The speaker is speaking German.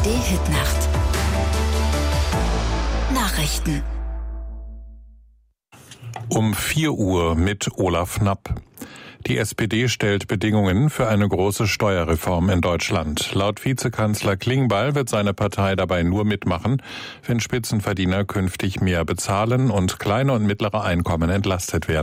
ARD-Hitnacht. Nachrichten. Um 4 Uhr mit Olaf Knapp. Die SPD stellt Bedingungen für eine große Steuerreform in Deutschland. Laut Vizekanzler Klingbeil wird seine Partei dabei nur mitmachen, wenn Spitzenverdiener künftig mehr bezahlen und kleine und mittlere Einkommen entlastet werden.